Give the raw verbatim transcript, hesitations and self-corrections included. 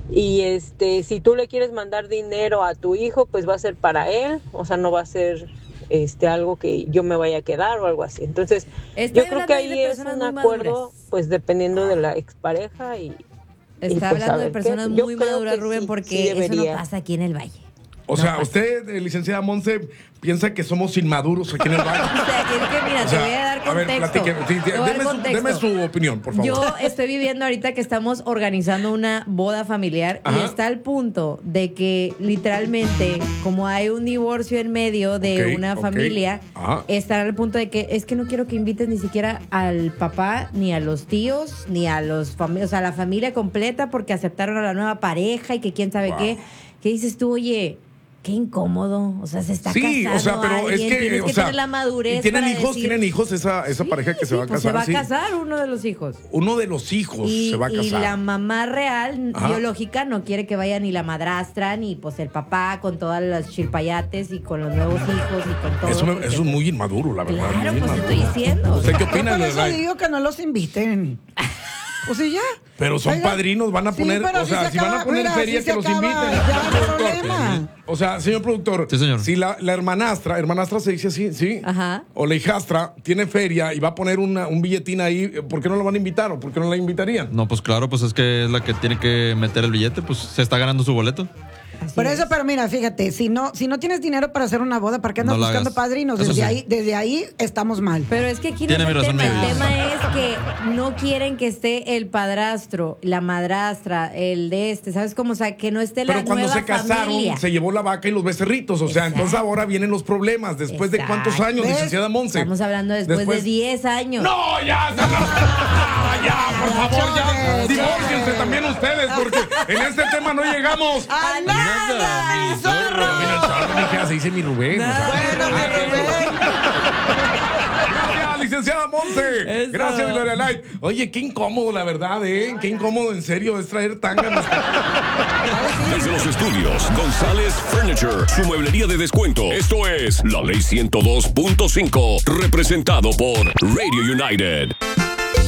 Y este, si tú le quieres mandar dinero a tu hijo, pues va a ser para él, o sea, no va a ser este algo que yo me vaya a quedar o algo así. Entonces, Estoy yo creo hablando que ahí de ahí es personas un muy acuerdo, maduras. pues dependiendo de la expareja y, y, Está pues, a hablando de ver qué. personas Yo muy creo maduras, que Rubén, sí, porque sí eso no debería. pasa aquí en el Valle. O No sea, pasa. usted, eh, licenciada Monse, piensa que somos inmaduros aquí en el O Valle. sea, es que mira, O te sea, voy a dar a ver, contexto. platique, sí, Te voy a dar deme, su, contexto. deme su opinión, por favor. Yo estoy viviendo ahorita que estamos organizando una boda familiar y Ajá. está al punto de que literalmente, como hay un divorcio en medio de Ok, una ok. familia, Ajá. está al punto de que es que no quiero que invites ni siquiera al papá, ni a los tíos, ni a los fami- o sea, a la familia completa porque aceptaron a la nueva pareja y que quién sabe Wow. qué. ¿Qué dices tú, oye? Qué incómodo, o sea, se está Sí, casando o sea, pero alguien, es que, tienes o que sea, tener la madurez ¿y tienen para hijos? decir- ¿Tienen hijos esa, esa Sí, pareja que se sí, va a pues casar? se va a Sí. casar uno de los hijos. Uno de los hijos Y, se va a y casar. la mamá real, Ajá. biológica, no quiere que vaya ni la madrastra, ni pues el papá con todas las chilpayates y con los nuevos hijos y con todo. Eso, me- porque- eso es muy inmaduro, la verdad. Claro, muy pues inmaduro. estoy diciendo. ¿Usted qué Yo opina, por eso Lorelai? digo que no los inviten. Pues sí, ya. Pero son Oigan, padrinos, van a sí, poner, pero o así sea, se si van acaba- a poner mira, feria, así que se los acaba, inviten. ya no hay Productor. problema. O sea, señor productor, Sí, señor. si la, la hermanastra, hermanastra se dice así, ¿sí? Ajá. O la hijastra tiene feria y va a poner una, un billetín ahí, ¿por qué no la van a invitar o por qué no la invitarían? No, pues claro, pues es que es la que tiene que meter el billete, pues se está ganando su boleto. Así Por es. eso, pero mira, fíjate, si no, si no tienes dinero para hacer una boda, ¿para qué andas No la buscando hagas. padrinos? Eso Desde sí. ahí, desde ahí estamos mal. Pero es que aquí no Tiene es el mi razón, tema. mi El vida. tema es que no quieren que esté el padrastro, la madrastra, el de este, ¿sabes cómo? O sea, que no esté la Pero cuando nueva se casaron, familia. se llevó la vaca y los becerritos. O sea, Exacto. entonces ahora vienen los problemas. ¿Después de cuántos Exacto. años, ¿Ves? licenciada Monse? Estamos hablando después, de diez años. ¡No, ya! se acabó! ¡Ah, ya, por favor, ya! Chale, Divórciense chale. también ustedes, porque en este tema no llegamos. ¡A nada, mi zorro! Mira, el zorro, mija, se dice mi Rubén. o sea. Bueno, mi Rubén. Gracias, licenciada Monse. Eso. Gracias, Gloria Light. Oye, qué incómodo, la verdad, ¿eh? Qué incómodo, en serio, es traer tangas. Desde los estudios, González Furniture, su mueblería de descuento. Esto es La Ley ciento dos punto cinco, representado por Radio United.